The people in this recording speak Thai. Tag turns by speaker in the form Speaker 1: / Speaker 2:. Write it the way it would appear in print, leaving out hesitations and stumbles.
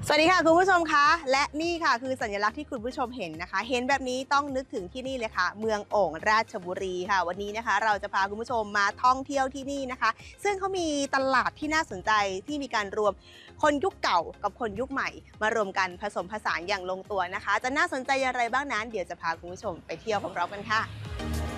Speaker 1: สวัสดีค่ะคุณผู้ชมคะและนี่ค่ะคือสัญลักษณ์ที่คุณผู้ชมเห็นนะคะเห็นแบบนี้ต้องนึกถึงที่นี่เลยค่ะเมืองโอ่งราชบุรีค่ะวันนี้นะคะเราจะพาคุณผู้ชมมาท่องเที่ยวที่นี่นะคะซึ่งเขามีตลาดที่น่าสนใจที่มีการรวมคนยุคเก่ากับคนยุคใหม่มารวมกันผสมผสานอย่างลงตัวนะคะจะน่าสนใจอย่างไรบ้างนั้นเดี๋ยวจะพาคุณผู้ชมไปเที่ยวพร้อมๆกันค่ะ